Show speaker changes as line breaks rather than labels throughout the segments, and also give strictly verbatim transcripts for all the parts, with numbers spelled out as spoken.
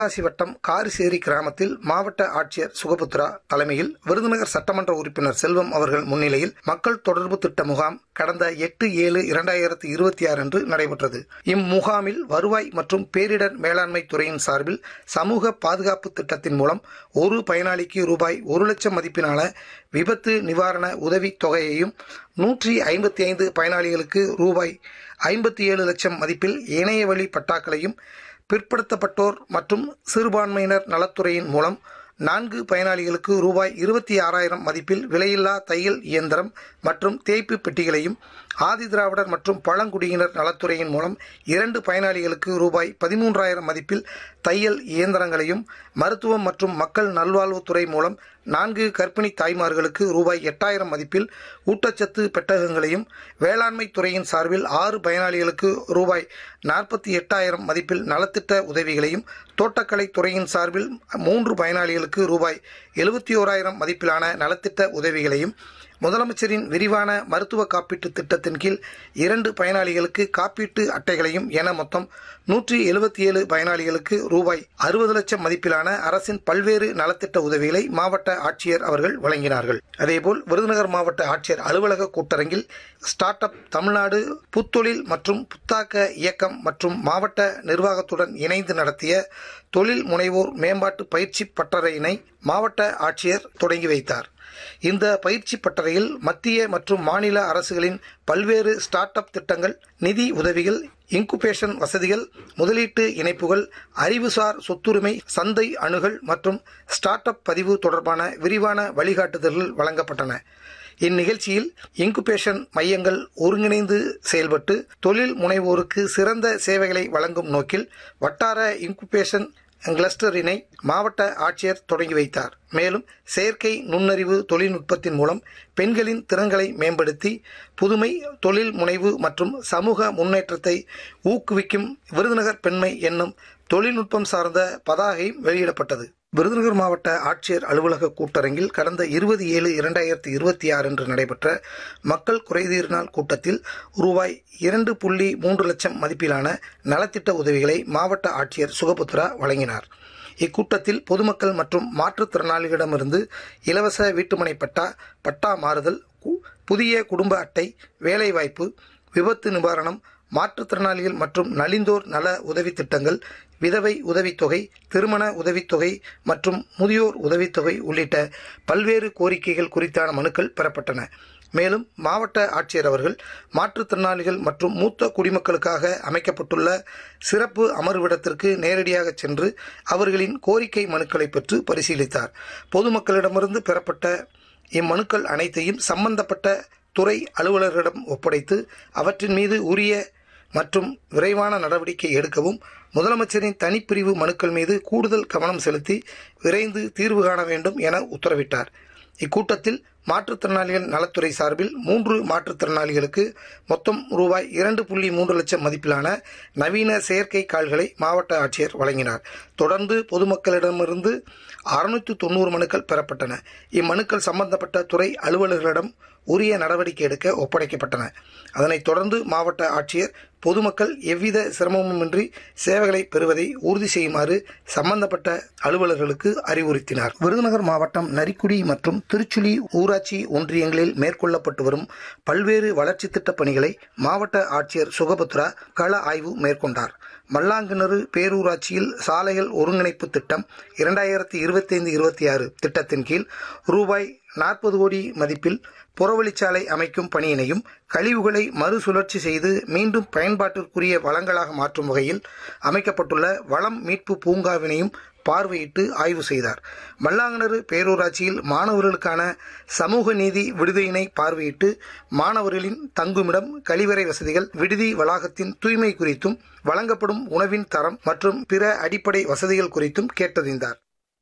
சிவகாசி வட்டம் காரிசேரி கிராமத்தில் மாவட்ட ஆட்சியர் சுகபுத்ரா தலைமையில் விருதுநகர் சட்டமன்ற உறுப்பினர் செல்வம் அவர்கள் முன்னிலையில் மக்கள் தொடர்பு திட்ட முகாம் கடந்த எட்டு ஏழு இரண்டாயிரத்தி இருபத்தி ஆறு அன்று நடைபெற்றது. இம்முகாமில் வருவாய் மற்றும் பேரிடர் மேலாண்மை துறையின் சார்பில் சமூக பாதுகாப்பு திட்டத்தின் மூலம் ஒரு பயனாளிக்கு ரூபாய் ஒரு லட்சம் மதிப்பிலான விபத்து நிவாரண உதவி தொகையையும், நூற்றி ஐம்பத்தி ஐந்து பயனாளிகளுக்கு ரூபாய் ஐம்பத்தி ஏழு லட்சம் மதிப்பில் இணைய வழி பட்டாக்களையும், பிற்படுத்தப்பட்டோர் மற்றும் சிறுபான்மையினர் நலத்துறையின் மூலம் நான்கு பயனாளிகளுக்கு ரூபாய் இருபத்தி ஆறாயிரம் மதிப்பில் விலையில்லா தையல் இயந்திரம் மற்றும் தேய்ப்பு பெட்டிகளையும், ஆதிதிராவிடர் மற்றும் பழங்குடியினர் நலத்துறையின் மூலம் இரண்டு பயனாளிகளுக்கு ரூபாய் பதிமூன்றாயிரம் மதிப்பில் தையல் இயந்திரங்களையும், மருத்துவம் மற்றும் மக்கள் நல்வாழ்வுத்துறை மூலம் நான்கு கர்ப்பிணி தாய்மார்களுக்கு ரூபாய் எட்டாயிரம் மதிப்பில் ஊட்டச்சத்து பெட்டகங்களையும், வேளாண்மை துறையின் சார்பில் ஆறு பயனாளிகளுக்கு ரூபாய் நாற்பத்தி எட்டாயிரம் மதிப்பில் நலத்திட்ட உதவிகளையும், தோட்டக்கலை துறையின் சார்பில் மூன்று பயனாளிகளுக்கு ரூபாய் எழுபத்தி ஓராயிரம் மதிப்பிலான நலத்திட்ட உதவிகளையும், முதலமைச்சரின் விரிவான மருத்துவ காப்பீட்டு திட்டத்தின் கீழ் இரண்டு பயனாளிகளுக்கு காப்பீட்டு அட்டைகளையும் என மொத்தம் நூற்றி எழுபத்தி ஏழு பயனாளிகளுக்கு ரூபாய் அறுபது லட்சம் மதிப்பிலான அரசின் பல்வேறு நலத்திட்ட உதவிகளை மாவட்ட ஆட்சியர் அவர்கள் வழங்கினார்கள். அதேபோல் விருதுநகர் மாவட்ட ஆட்சியர் அலுவலக கூட்டரங்கில் ஸ்டார்ட் அப் தமிழ்நாடு புத்தொழில் மற்றும் புத்தாக்க இயக்கம் மற்றும் மாவட்ட நிர்வாகத்துடன் இணைந்து நடத்திய தொழில் முனைவோர் மேம்பாட்டு பயிற்சி பட்டறையினை மாவட்ட ஆட்சியர் தொடங்கி வைத்தார். இந்த பயிற்சி பட்டறையில் மத்திய மற்றும் மாநில அரசுகளின் பல்வேறு ஸ்டார்ட் அப் திட்டங்கள், நிதி உதவிகள், இன்குபேஷன் வசதிகள், முதலீட்டு இணைப்புகள், அறிவுசார் சொத்துரிமை, சந்தை அணுகல் மற்றும் ஸ்டார்ட் அப் பதிவு தொடர்பான விரிவான வழிகாட்டுதல்கள் வழங்கப்பட்டன. இந்நிகழ்ச்சியில் இன்குபேஷன் மையங்கள் ஒருங்கிணைந்து செயல்பட்டு தொழில் முனைவோருக்கு சிறந்த சேவைகளை வழங்கும் நோக்கில் வட்டார இன்குபேஷன் கிளஸ்டரினை மாவட்ட ஆட்சியர் தொடங்கி வைத்தார். மேலும் செயற்கை நுண்ணறிவு தொழில்நுட்பத்தின் மூலம் பெண்களின் திறன்களை மேம்படுத்தி புதுமை, தொழில் முனைவு மற்றும் சமூக முன்னேற்றத்தை ஊக்குவிக்கும் விருதுநகர் பெண்மை என்னும் தொழில்நுட்பம் சார்ந்த பதாகை வெளியிடப்பட்டது. விருதுநகர் மாவட்ட ஆட்சியர் அலுவலக கூட்டரங்கில் கடந்த இருபது ஏழு இரண்டாயிரத்தி இருபத்தி ஆறு அன்று நடைபெற்ற மக்கள் குறைதீர் நாள் கூட்டத்தில் ரூபாய் இரண்டு புள்ளி மூன்று லட்சம் மதிப்பிலான நலத்திட்ட உதவிகளை மாவட்ட ஆட்சியர் சுகபுத்ரா வழங்கினார். இக்கூட்டத்தில் பொதுமக்கள் மற்றும் மாற்றுத்திறனாளிகளிடமிருந்து இலவச வீட்டுமனை பட்டா, பட்டா மாறுதல், புதிய குடும்ப அட்டை, வேலைவாய்ப்பு, விபத்து நிவாரணம், மாற்றுத்திறனாளிகள் மற்றும் நலிந்தோர் நல உதவி திட்டங்கள், விதவை உதவித்தொகை, திருமண உதவித்தொகை மற்றும் முதியோர் உதவித்தொகை உள்ளிட்ட பல்வேறு கோரிக்கைகள் குறித்தான மனுக்கள் பெறப்பட்டன. மேலும் மாவட்ட ஆட்சியர் அவர்கள் மாற்றுத்திறனாளிகள் மற்றும் மூத்த குடிமக்களுக்காக அமைக்கப்பட்டுள்ள சிறப்பு அமர்விடத்திற்கு நேரடியாக சென்று அவர்களின் கோரிக்கை மனுக்களை பெற்று பரிசீலித்தார். பொதுமக்களிடமிருந்து பெறப்பட்ட இம்மனுக்கள் அனைத்தையும் சம்பந்தப்பட்ட துறை அலுவலர்களிடம் ஒப்படைத்து அவற்றின் மீது உரிய மற்றும் விரைவான நடவடிக்கை எடுக்கவும், முதலமைச்சரின் தனிப்பிரிவு மனுக்கள் மீது கூடுதல் கவனம் செலுத்தி விரைந்து தீர்வு காண வேண்டும் என உத்தரவிட்டார். இக்கூட்டத்தில் மாற்றுத்திறனாளிகள் நலத்துறை சார்பில் மூன்று மாற்றுத்திறனாளிகளுக்கு மொத்தம் ரூபாய் இரண்டு புள்ளி மூன்று லட்சம் மதிப்பிலான நவீன செயற்கை கால்களை மாவட்ட ஆட்சியர் வழங்கினார். தொடர்ந்து பொதுமக்களிடமிருந்து அறுநூற்று தொன்னூறு மனுக்கள் பெறப்பட்டன. இம்மனுக்கள் சம்பந்தப்பட்ட துறை அலுவலர்களிடம் உரிய நடவடிக்கை எடுக்க ஒப்படைக்கப்பட்டன. அதனைத் தொடர்ந்து மாவட்ட ஆட்சியர் பொதுமக்கள் எவ்வித சிரமமுமின்றி சேவைகளை பெறுவதை உறுதி செய்யுமாறு சம்பந்தப்பட்ட அலுவலர்களுக்கு அறிவுறுத்தினார். விருதுநகர் மாவட்டம் நரிக்குடி மற்றும் திருச்சுழி ஊராட்சி ஒன்றியங்களில் மேற்கொள்ளப்பட்டு வரும் பல்வேறு வளர்ச்சி திட்டப் பணிகளை மாவட்ட ஆட்சியர் சுகபுத்ரா கள ஆய்வு மேற்கொண்டார். மல்லாங்கிணறு பேரூராட்சியில் சாலைகள் ஒருங்கிணைப்பு திட்டம் இரண்டாயிரத்தி இருபத்தி ஐந்து இருபத்தி ஆறு திட்டத்தின் கீழ் ரூபாய் நாற்பது கோடி மதிப்பில் புறவழிச்சாலை அமைக்கும் பணியினையும், கழிவுகளை மறுசுழற்சி செய்து மீண்டும் பயன்பாட்டிற்குரிய வளங்களாக மாற்றும் வகையில் அமைக்கப்பட்டுள்ள வளம் மீட்பு பூங்காவினையும் பார்வையிட்டு ஆய்வு செய்தார். மல்லாங்கிணறு பேரூராட்சியில் மாணவர்களுக்கான சமூக நீதி விடுதியினை பார்வையிட்டு மாணவர்களின் தங்குமிடம், கழிவறை வசதிகள், விடுதி வளாகத்தின் தூய்மை குறித்தும், வழங்கப்படும் உணவின் தரம் மற்றும் பிற அடிப்படை வசதிகள் குறித்தும் கேட்டறிந்தார்.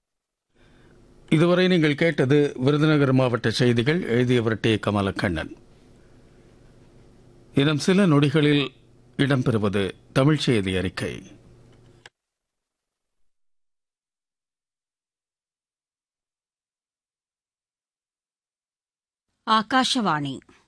இதுவரை நீங்கள் கேட்டது விருதுநகர் மாவட்ட செய்திகள். எழுதியவர் டி கமலக்கண்ணன். இன்னும் சில நொடிகளில் இடம்பெறுவது தமிழ் செய்தி அறிக்கை.
ಆಕಾಶವಾಣಿ